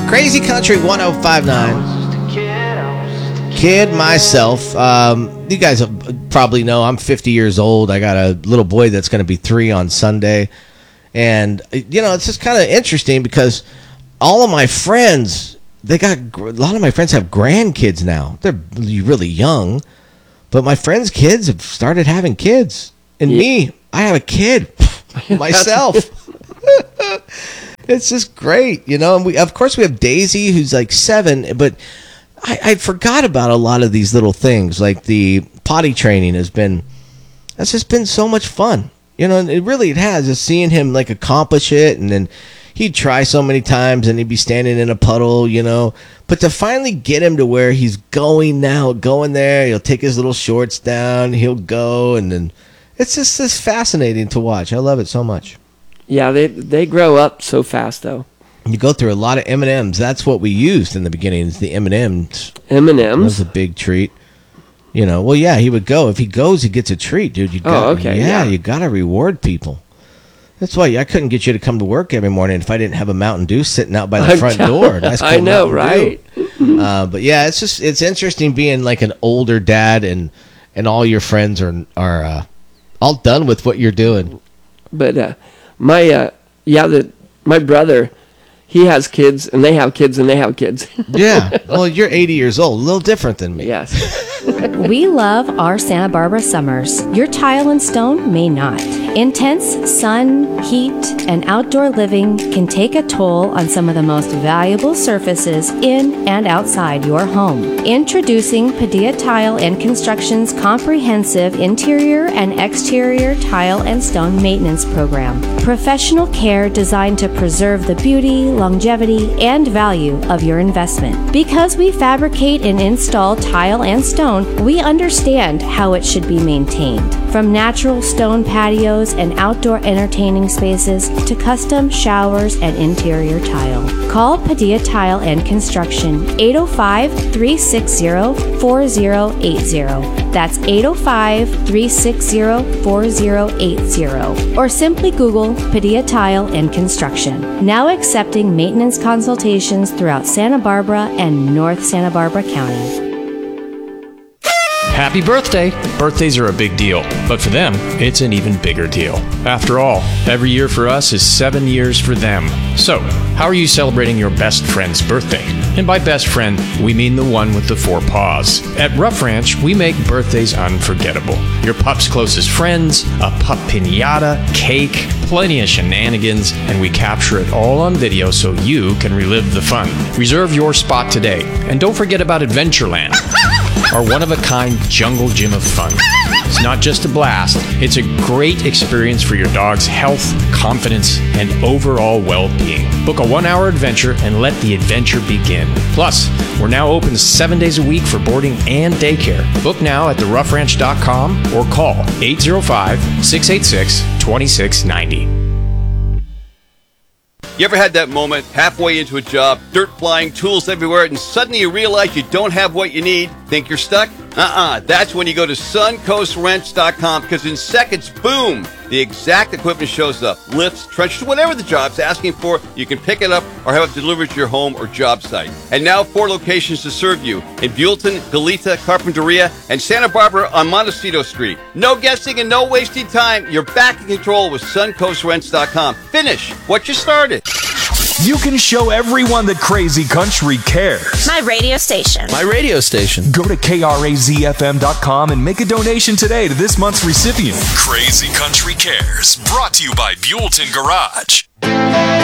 Crazy Country 105.9. Kid myself. You guys probably know I'm 50 years old. I got a little boy that's going to be 3 on Sunday. And, it's just kind of interesting because all of my friends, a lot of my friends have grandkids now. They're really young. But my friends' kids have started having kids. And me, I have a kid myself. It's just great, And of course, we have Daisy, who's like 7. But I forgot about a lot of these little things. Like the potty training that's just been so much fun. And it has. Just seeing him like accomplish it. And then he'd try so many times and he'd be standing in a puddle, But to finally get him to where he's going there, he'll take his little shorts down, he'll go, and then it's just fascinating to watch. I love it so much. Yeah, they grow up so fast, though. You go through a lot of M&Ms. That's what we used in the beginning, is the M&Ms. M&Ms? That was a big treat. He would go. If he goes, he gets a treat, dude. You got to reward people. That's why I couldn't get you to come to work every morning if I didn't have a Mountain Dew sitting out by the front door. Nice cold I know, right? But yeah, it's interesting being like an older dad and all your friends are all done with what you're doing. But my brother, he has kids and they have kids and they have kids. Yeah. Well, you're 80 years old, a little different than me. Yes. We love our Santa Barbara summers. Your tile and stone may not. Intense sun, heat, and outdoor living can take a toll on some of the most valuable surfaces in and outside your home. Introducing Padilla Tile and Construction's comprehensive interior and exterior tile and stone maintenance program. Professional care designed to preserve the beauty, longevity, and value of your investment. Because we fabricate and install tile and stone, we understand how it should be maintained. From natural stone patios and outdoor entertaining spaces to custom showers and interior tile. Call Padilla Tile and Construction 805-360-4080. That's 805-360-4080. Or simply Google Padilla Tile and Construction. Now accepting maintenance consultations throughout Santa Barbara and North Santa Barbara County. Happy birthday! Birthdays are a big deal, but for them, it's an even bigger deal. After all, every year for us is 7 years for them. So, how are you celebrating your best friend's birthday? And by best friend, we mean the one with the 4 paws. At Rough Ranch, we make birthdays unforgettable. Your pup's closest friends, a pup piñata, cake, plenty of shenanigans, and we capture it all on video so you can relive the fun. Reserve your spot today, and don't forget about Adventureland. Our one-of-a-kind jungle gym of fun. It's not just a blast, it's a great experience for your dog's health, confidence, and overall well-being. Book a 1-hour adventure and let the adventure begin. Plus, we're now open 7 days a week for boarding and daycare. Book now at theroughranch.com or call 805-686-2690. You ever had that moment halfway into a job, dirt flying, tools everywhere, and suddenly you realize you don't have what you need? Think you're stuck? That's when you go to suncoastrents.com, because in seconds, boom, the exact equipment shows up. Lifts, trenches, whatever the job's asking for, you can pick it up or have it delivered to your home or job site. And now 4 locations to serve you in Buellton, Goleta, Carpinteria, and Santa Barbara on Montecito Street. No guessing and no wasting time. You're back in control with suncoastrents.com. Finish what you started. You can show everyone that Crazy Country cares. My radio station. My radio station. Go to KRAZFM.com and make a donation today to this month's recipient. Crazy Country Cares, brought to you by Buellton Garage.